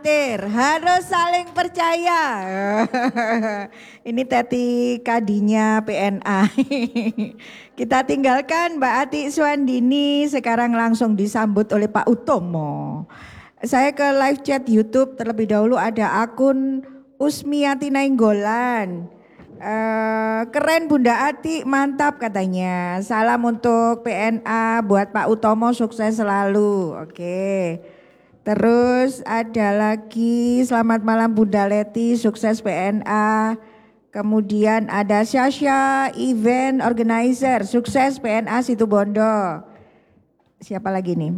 khawatir, harus saling percaya. Ini Teti Kadinya PNA. Kita tinggalkan Mbak Ati Suandini, sekarang langsung disambut oleh Pak Utomo. Saya ke live chat YouTube terlebih dahulu, ada akun Usmiati Nainggolan. Keren Bunda Ati, mantap katanya. Salam untuk PNA, buat Pak Utomo sukses selalu. Oke. Terus ada lagi, selamat malam Bunda Leti, sukses PNA. Kemudian ada Syasha Event Organizer, sukses PNA Situbondo. Siapa lagi nih?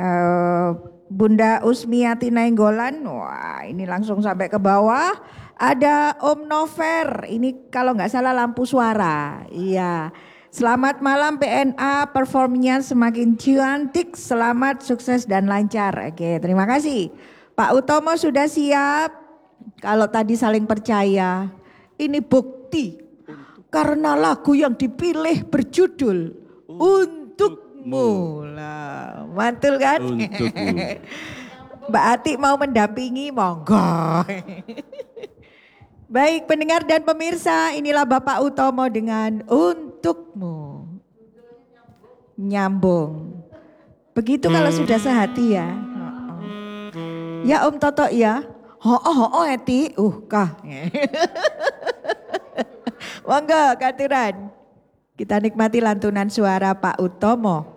Bunda Usmiati Nainggolan, wah ini langsung sampai ke bawah. Ada Om Nover, ini kalau nggak salah lampu suara. Iya. Selamat malam PNA, performnya semakin cantik, selamat, sukses dan lancar. Oke, terima kasih. Pak Utomo sudah siap. Kalau tadi saling percaya, ini bukti. Karena lagu yang dipilih berjudul Untukmu. Lah, mantul kan? Untukmu. Mbak Ati mau mendampingi, monggo. Baik pendengar dan pemirsa, inilah Bapak Utomo dengan Untukmu. Nyambung. Begitu kalau sudah sehati ya. Ya Om Toto ya. Ho Eti. Kah. Monggo katuran. Kita nikmati lantunan suara Pak Utomo.